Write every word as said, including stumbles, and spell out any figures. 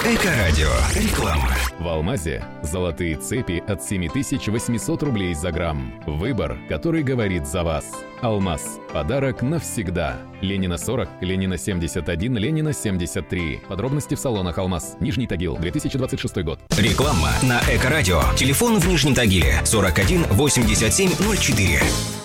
Эко-радио. Реклама. В Алмазе золотые цепи от семь тысяч восемьсот рублей за грамм. Выбор, который говорит за вас. Алмаз. Подарок навсегда. Ленина сорок, Ленина семьдесят один, Ленина семьдесят три. Подробности в салонах Алмаз. Нижний Тагил, две тысячи двадцать шестой год. Реклама на Эко-радио. Телефон в Нижнем Тагиле сорок один восемьдесят семь ноль четыре.